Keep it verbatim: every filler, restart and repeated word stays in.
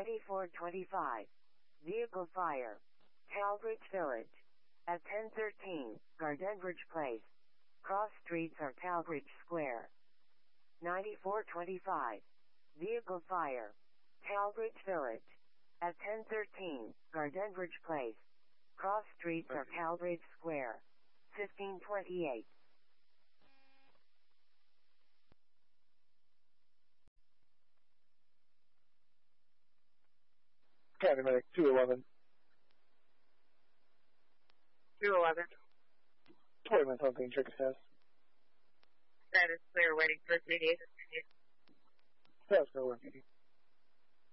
ninety-four twenty-five. Vehicle fire. Talbridge Village. At ten thirteen, Gardenbridge Place. Cross streets are Talbridge Square. ninety-four twenty-five. Vehicle fire. Talbridge Village. At ten thirteen, Gardenbridge Place. Cross streets are Talbridge Square. fifteen twenty-eight. Paramedic two eleven. two eleven. twenty minutes on thing, check assess. That is clear, waiting for three days. That's no working.